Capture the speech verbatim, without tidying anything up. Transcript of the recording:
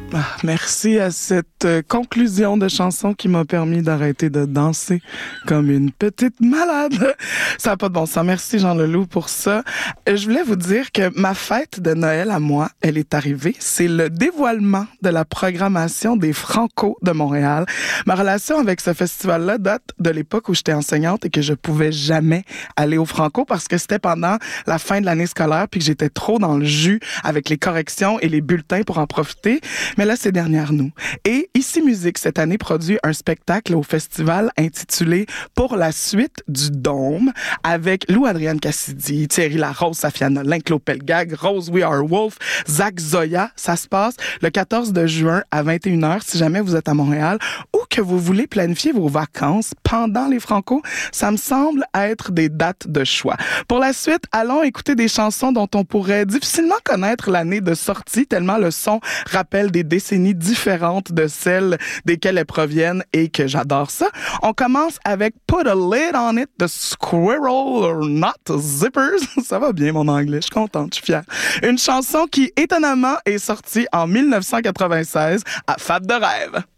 Ah, merci à cette euh, conclusion de chanson qui m'a permis d'arrêter de danser comme une petite malade. Ça n'a pas de bon sens. Merci Jean Leloup pour ça. Euh, Je voulais vous dire que ma fête de Noël à moi, elle est arrivée. C'est le dévoilement de la programmation des Franco de Montréal. Ma relation avec ce festival-là date de l'époque où j'étais enseignante et que je pouvais jamais aller au Franco parce que c'était pendant la fin de l'année scolaire puis que j'étais trop dans le jus avec les corrections et les bulletins pour en profiter. Mais là, c'est dernière nous. Et Ici Musique, cette année, produit un spectacle au festival intitulé Pour la suite du Dôme avec Lou-Adrienne Cassidy, Thierry Larose, Safia Nolin, Claude Pelgag, Rose We Are Wolf, Zach Zoya. Ça se passe le quatorze de juin à vingt et une heures si jamais vous êtes à Montréal ou que vous voulez planifier vos vacances pendant les Franco. Ça me semble être des dates de choix. Pour la suite, allons écouter des chansons dont on pourrait difficilement connaître l'année de sortie tellement le son rappelle des décennies différentes de celles desquelles elles proviennent et que j'adore ça. On commence avec Put a Lid on It de Squirrel or Not Zippers. Ça va bien mon anglais, je suis contente, je suis fière. Une chanson qui étonnamment est sortie en mille neuf cent quatre-vingt-seize à Fab de rêve.